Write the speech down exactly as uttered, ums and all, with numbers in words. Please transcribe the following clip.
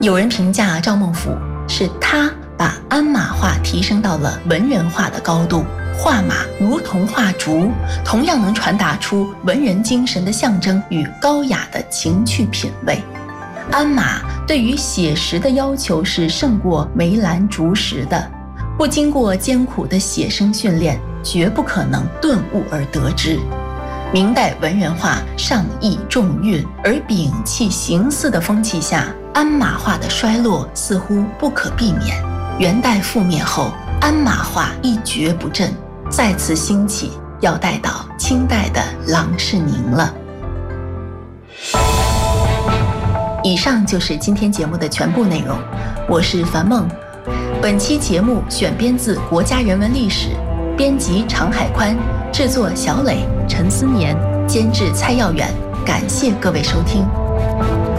有人评价赵孟頫是他把鞍马画提升到了文人画的高度，画马如同画竹，同样能传达出文人精神的象征与高雅的情趣品味。鞍马对于写实的要求是胜过梅兰竹石的，不经过艰苦的写生训练，绝不可能顿悟而得之。明代文人画上意重韵而摒弃形似的风气下，鞍马画的衰落似乎不可避免。元代覆灭后，鞍马画一蹶不振，再次兴起要待到清代的郎世宁了。以上就是今天节目的全部内容，我是樊梦。本期节目选编自《国家人文历史》，编辑常海宽，制作小磊、陈思年，监制蔡耀远。感谢各位收听。